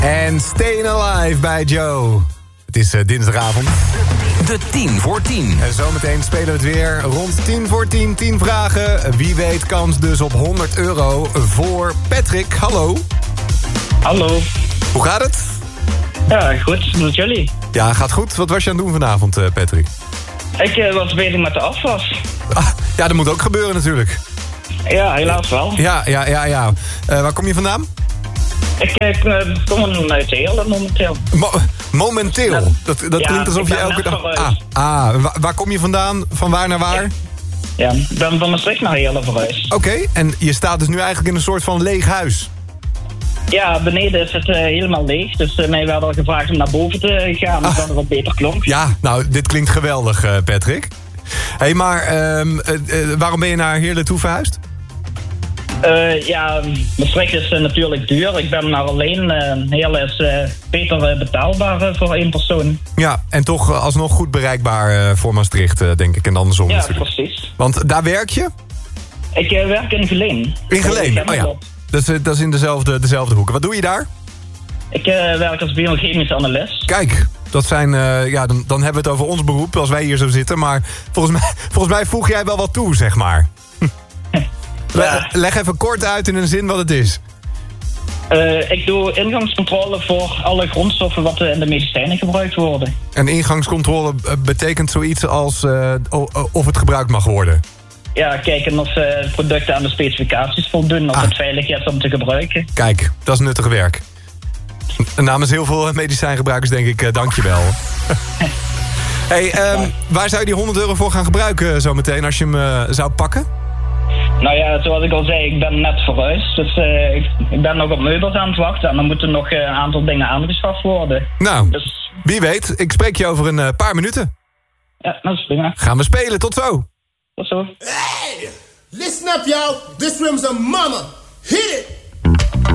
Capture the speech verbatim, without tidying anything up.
En Stayin' Alive bij Joe. Het is uh, dinsdagavond. De tien voor tien. En zometeen spelen we het weer rond tien voor tien. tien vragen. Wie weet kans dus op honderd euro voor Patrick. Hallo. Hallo. Hoe gaat het? Ja, goed. Met jullie? Ja, gaat goed. Wat was je aan het doen vanavond, uh, Patrick? Ik uh, was bezig met de afwas. Ah, ja, dat moet ook gebeuren natuurlijk. Ja, helaas wel. Ja, ja, ja, ja. Uh, waar kom je vandaan? Ik uh, kom uit Heerlen momenteel. Mo- momenteel? Net, dat dat ja, klinkt alsof je elke dag... Ah, ah waar, waar kom je vandaan? Van waar naar waar? Ja, ik ben van Maastricht naar Heerlen verhuisd. Oké, okay, en je staat dus nu eigenlijk in een soort van leeg huis. Ja, beneden is het uh, helemaal leeg. Dus uh, mij werd al gevraagd om naar boven te gaan, ah. zodat het wat beter klonk. Ja, nou, dit klinkt geweldig, uh, Patrick. Hé, hey, maar um, uh, uh, waarom ben je naar Heerlen toe verhuisd? Uh, ja, Maastricht is uh, natuurlijk duur. Ik ben maar alleen. Uh, Heerlen is uh, beter uh, betaalbaar uh, voor één persoon. Ja, en toch uh, alsnog goed bereikbaar uh, voor Maastricht, uh, denk ik. En andersom ja, natuurlijk. Precies. Want daar werk je? Ik uh, werk in Geleen. In Geleen, oh ja. Dat is, dat is in dezelfde, dezelfde hoek. Wat doe je daar? Ik uh, werk als biochemisch analist. Kijk, dat zijn, uh, ja, dan, dan hebben we het over ons beroep als wij hier zo zitten. Maar volgens mij, volgens mij voeg jij wel wat toe, zeg maar. Ja. Leg even kort uit in een zin wat het is. Uh, ik doe ingangscontrole voor alle grondstoffen wat in de medicijnen gebruikt worden. En ingangscontrole betekent zoiets als uh, of het gebruikt mag worden? Ja, kijken of uh, producten aan de specificaties voldoen, of ah. het veilig is om te gebruiken. Kijk, dat is nuttig werk. Namens heel veel medicijngebruikers denk ik, uh, dankjewel. Hey, um, ja. Waar zou je die honderd euro voor gaan gebruiken zometeen als je hem uh, zou pakken? Nou ja, zoals ik al zei, ik ben net verhuisd. Dus uh, ik, ik ben nog op meubels aan het wachten. En dan moeten nog uh, een aantal dingen aangeschaft worden. Nou, dus... wie weet. Ik spreek je over een uh, paar minuten. Ja, dat is prima. Gaan we spelen. Tot zo. Tot zo. Hey! Listen up, y'all. This room's a mama. Hit it!